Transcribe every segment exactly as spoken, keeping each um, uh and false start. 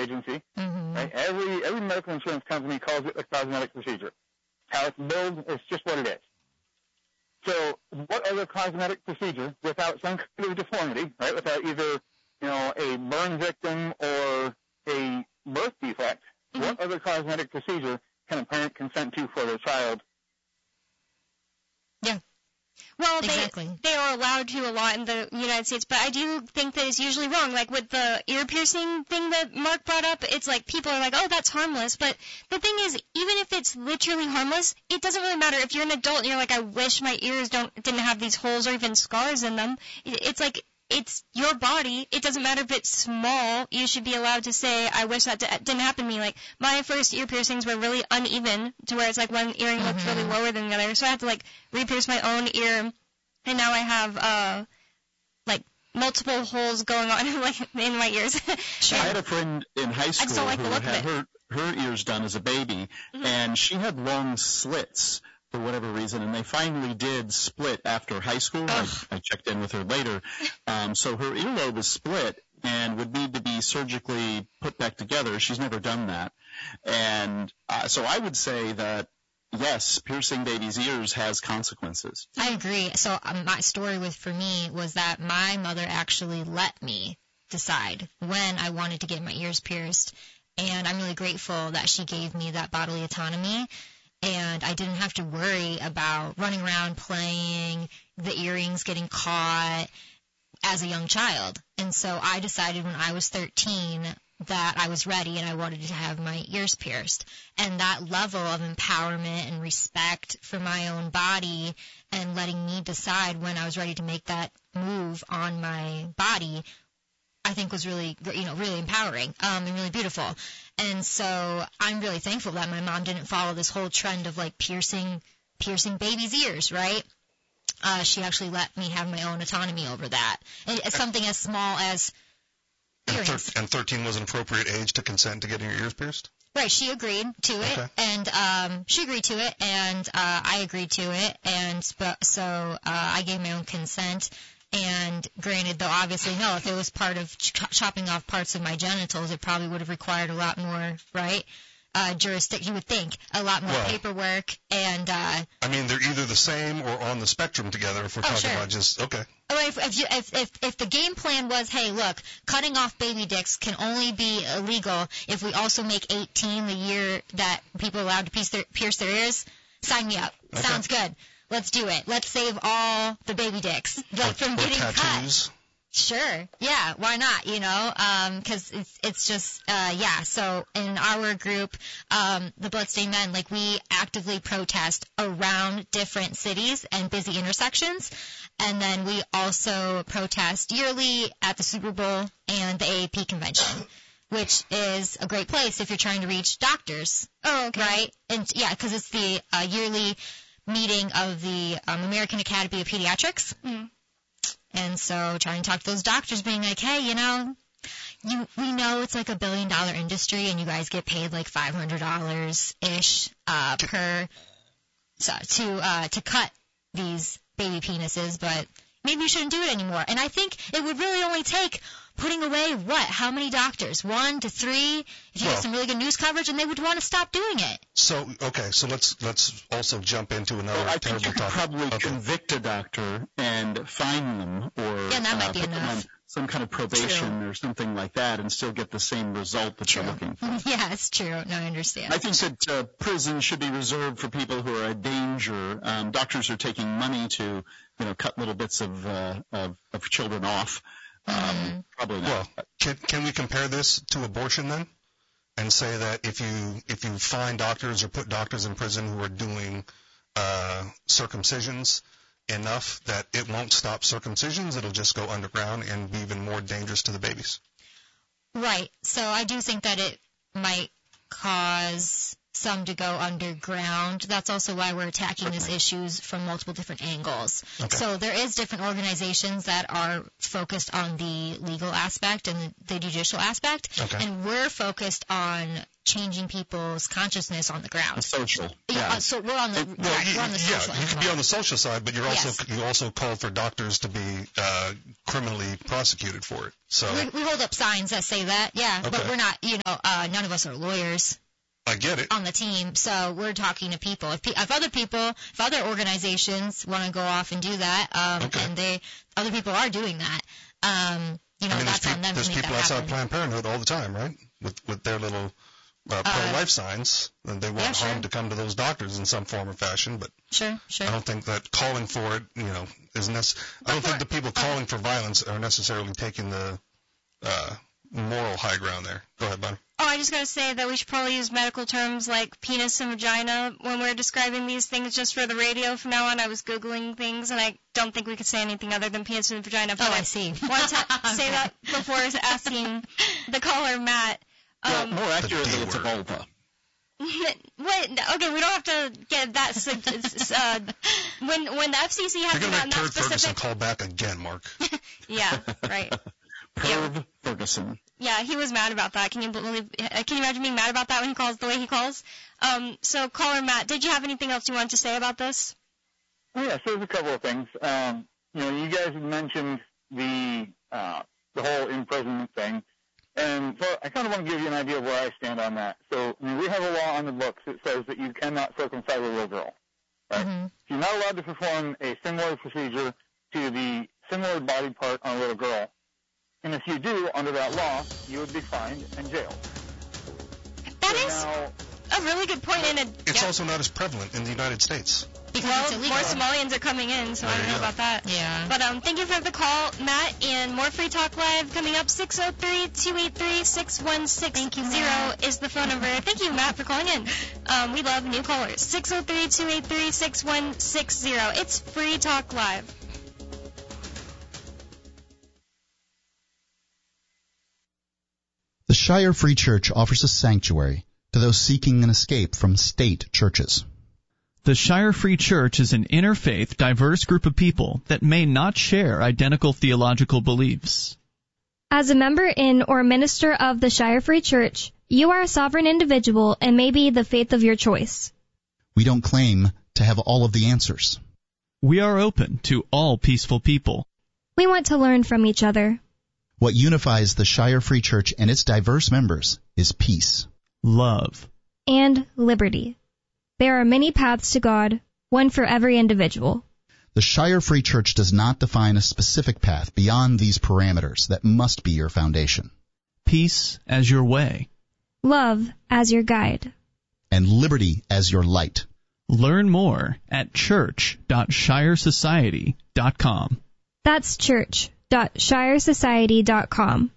agency. Mm-hmm. Right? Every every medical insurance company calls it a cosmetic procedure. How it's billed is just what it is. So what other cosmetic procedure, without some kind of deformity, right, without either, you know, a burn victim or a birth defect, mm-hmm. what other cosmetic procedure can a parent consent to for their child? Yeah. Well, exactly. they, they are allowed to a lot in the United States, but I do think that it's usually wrong. Like with the ear piercing thing that Mark brought up, it's like people are like, oh, that's harmless. But the thing is, even if it's literally harmless, it doesn't really matter. If you're an adult and you're like, I wish my ears don't didn't have these holes or even scars in them, it's like, it's your body. It doesn't matter if it's small. You should be allowed to say, I wish that d- didn't happen to me. Like, my first ear piercings were really uneven to where it's like one earring looked mm-hmm. really lower than the other. So I had to, like, re-pierce my own ear. And now I have, uh, like, multiple holes going on like, in my ears. Sure. I had a friend in high school like who had her, her ears done as a baby, mm-hmm. and she had long slits for whatever reason, and they finally did split after high school. I, I checked in with her later. Um, so her earlobe is split and would need to be surgically put back together. She's never done that. And uh, so I would say that, yes, piercing babies' ears has consequences. I agree. So um, my story with for me was that my mother actually let me decide when I wanted to get my ears pierced, and I'm really grateful that she gave me that bodily autonomy. And I didn't have to worry about running around playing, the earrings getting caught as a young child. And so I decided when I was thirteen that I was ready and I wanted to have my ears pierced. And that level of empowerment and respect for my own body and letting me decide when I was ready to make that move on my body, I think was really, you know, really empowering um, and really beautiful. And so I'm really thankful that my mom didn't follow this whole trend of, like, piercing piercing babies' ears, right? Uh, she actually let me have my own autonomy over that. And it's something as small as earrings. And, thir- and thirteen was an appropriate age to consent to getting your ears pierced? Right, she agreed to it, okay. and um, she agreed to it, and uh, I agreed to it, and sp- so uh, I gave my own consent. And granted, though, obviously, no, if it was part of ch- chopping off parts of my genitals, it probably would have required a lot more, right, uh, jurisdiction, you would think, a lot more well, paperwork, and... Uh, I mean, they're either the same or on the spectrum together if we're oh, talking sure. about just, okay. If, if, you, if, if, if the game plan was, hey, look, cutting off baby dicks can only be illegal if we also make eighteen the year that people are allowed to pierce their, pierce their ears, sign me up. Okay. Sounds good. Let's do it. Let's save all the baby dicks like, or, from or getting tattoos. cut. Sure. Yeah. Why not? You know, um, cause it's, it's just, uh, yeah. So in our group, um, the Bloodstained Men, like we actively protest around different cities and busy intersections. And then we also protest yearly at the Super Bowl and the A A P convention, which is a great place if you're trying to reach doctors. Oh, okay. Right? And yeah, cause it's the, uh, yearly meeting of the um, American Academy of Pediatrics. Mm. And so trying to talk to those doctors being like, hey, you know, you we know it's like a billion dollar industry and you guys get paid like five hundred dollars ish uh, per so, to uh, to cut these baby penises, but maybe you shouldn't do it anymore. And I think it would really only take putting away what? How many doctors? One to three? If you well, get some really good news coverage, and they would want to stop doing it. So, okay, so let's let's also jump into another well, I terrible think you could topic. probably okay. convict a doctor and fine them, or yeah, that might uh, be put them on enough. some kind of probation True. or something like that, and still get the same result that True. you're looking for. Yeah, it's true. No, I understand. I think that uh, prison should be reserved for people who are a danger. Um, doctors are taking money to, you know, cut little bits of uh, of, of children off. Um, mm. Probably not. Well, can, can we compare this to abortion then, and say that if you if you find doctors or put doctors in prison who are doing uh, circumcisions enough that it won't stop circumcisions, it'll just go underground and be even more dangerous to the babies? Right. So I do think that it might cause some to go underground. That's also why we're attacking these issues from multiple different angles. Okay. So there is different organizations that are focused on the legal aspect and the judicial aspect, Okay. and we're focused on changing people's consciousness on the ground. Social. Yeah, Yeah. uh, so we're on the, Well, right, you, we're on the yeah, social you can end. be on the social side, but you're also Yes. you also call for doctors to be uh, criminally prosecuted for it. So We, we hold up signs that say that, yeah, but Okay. we're not, you know, uh, none of us are lawyers I get it. on the team, so we're talking to people. If, pe- if other people, if other organizations want to go off and do that, um, Okay. and they, other people are doing that, um, you know, I mean, there's, that's on peop them there's to make people that outside happen. Planned Parenthood all the time, right? With with their little uh, pro-life signs, and they want Yeah, sure. harm to come to those doctors in some form or fashion. But Sure, sure. I don't think that calling for it, you know, is nec- I don't think the people calling for violence are necessarily taking the uh, moral high ground there. Go ahead, Bonnie. Oh, I just gotta say that we should probably use medical terms like penis and vagina when we're describing these things just for the radio from now on. I was Googling things, and I don't think we could say anything other than penis and vagina. But Oh, I see. wanted to say that before asking the caller, Matt. Well, Um, more accurately, D it's a word. vulva. Wait, okay, we don't have to get that. Uh, when when the F C C You're hasn't going to gotten make that Turd Ferguson specific, call back again, Mark. yeah, right. Yeah. Perv Ferguson. Yeah, he was mad about that. Can you believe? uh, Can you imagine being mad about that when he calls the way he calls? Um, so, caller Matt, did you have anything else you wanted to say about this? Oh, yeah, so there's a couple of things. Um, you know, you guys had mentioned the uh, the whole imprisonment thing, and so I kind of want to give you an idea of where I stand on that. So, I mean, we have a law on the books that says that you cannot circumcise a little girl, right? Mhm. You're not allowed to perform a similar procedure to the similar body part on a little girl, and if you do, under that law, you would be fined and jailed. That So is now, a really good point. In a It's yeah. also not as prevalent in the United States. Because well, it's illegal. more Somalians are coming in, so I There don't you know go. about that. Yeah. But um, thank you for the call, Matt, and more Free Talk Live coming up. six oh three, two eight three, six one six zero is the phone number. Thank you, Matt, for calling in. Um, we love new callers. six oh three, two eight three, six one six zero. It's Free Talk Live. The Shire Free Church offers a sanctuary to those seeking an escape from state churches. The Shire Free Church is an interfaith, diverse group of people that may not share identical theological beliefs. As a member in or minister of the Shire Free Church, you are a sovereign individual and may be the faith of your choice. We don't claim to have all of the answers. We are open to all peaceful people. We want to learn from each other. What unifies the Shire Free Church and its diverse members is peace. Love. And liberty. There are many paths to God, one for every individual. The Shire Free Church does not define a specific path beyond these parameters that must be your foundation. Peace as your way. Love as your guide. And liberty as your light. Learn more at church dot shire society dot com. That's church dot shire society dot com.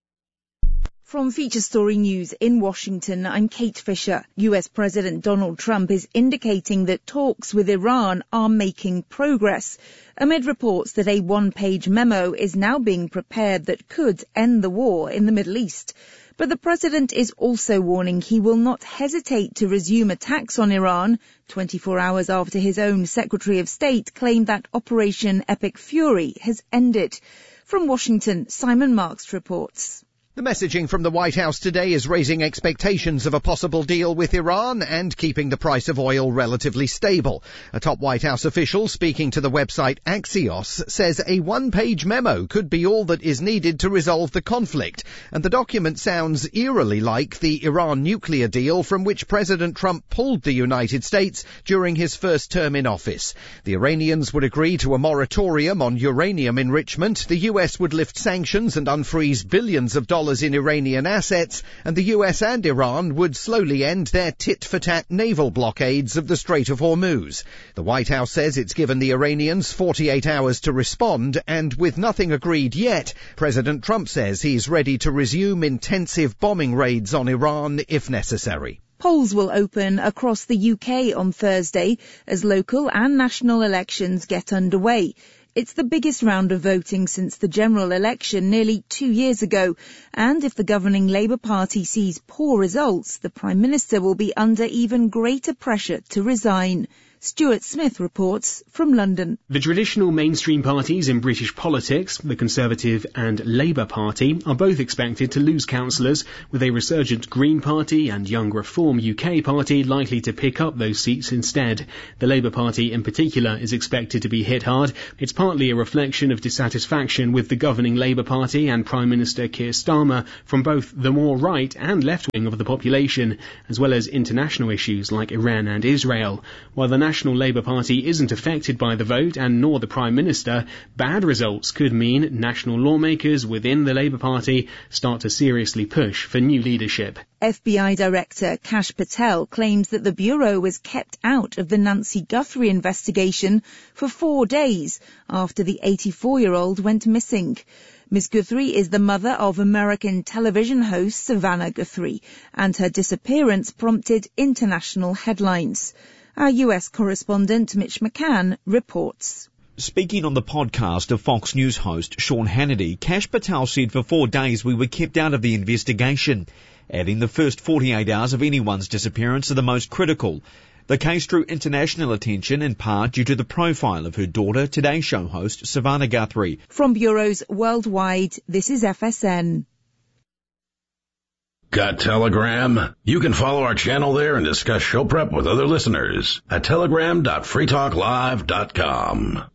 From Feature Story News in Washington, I'm Kate Fisher. U S President Donald Trump is indicating that talks with Iran are making progress, amid reports that a one-page memo is now being prepared that could end the war in the Middle East. But the president is also warning he will not hesitate to resume attacks on Iran, twenty-four hours after his own Secretary of State claimed that Operation Epic Fury has ended. From Washington, Simon Marks reports. The messaging from the White House today is raising expectations of a possible deal with Iran and keeping the price of oil relatively stable. A top White House official speaking to the website Axios says a one-page memo could be all that is needed to resolve the conflict, and the document sounds eerily like the Iran nuclear deal from which President Trump pulled the United States during his first term in office. The Iranians would agree to a moratorium on uranium enrichment, the U S would lift sanctions and unfreeze billions of dollars in Iranian assets, and the U S and Iran would slowly end their tit-for-tat naval blockades of the Strait of Hormuz. The White House says it's given the Iranians forty-eight hours to respond, and with nothing agreed yet, President Trump says he's ready to resume intensive bombing raids on Iran if necessary. Polls will open across the U K on Thursday as local and national elections get underway. It's the biggest round of voting since the general election nearly two years ago, and if the governing Labour Party sees poor results, the Prime Minister will be under even greater pressure to resign. Stuart Smith reports from London. The traditional mainstream parties in British politics, the Conservative and Labour Party, are both expected to lose councillors, with a resurgent Green Party and Young Reform U K Party likely to pick up those seats instead. The Labour Party in particular is expected to be hit hard. It's partly a reflection of dissatisfaction with the governing Labour Party and Prime Minister Keir Starmer from both the more right and left wing of the population, as well as international issues like Iran and Israel. While the National Labour Party isn't affected by the vote, and nor the Prime Minister, bad results could mean national lawmakers within the Labour Party start to seriously push for new leadership. F B I Director Kash Patel claims that the Bureau was kept out of the Nancy Guthrie investigation for four days after the eighty-four-year-old went missing. Miss Guthrie is the mother of American television host Savannah Guthrie, and her disappearance prompted international headlines. Our U S correspondent Mitch McCann reports. Speaking on the podcast of Fox News host Sean Hannity, Kash Patel said for four days we were kept out of the investigation, adding the first forty-eight hours of anyone's disappearance are the most critical. The case drew international attention in part due to the profile of her daughter, Today Show host Savannah Guthrie. From bureaus worldwide, this is F S N. Got Telegram? You can follow our channel there and discuss show prep with other listeners at telegram dot free talk live dot com.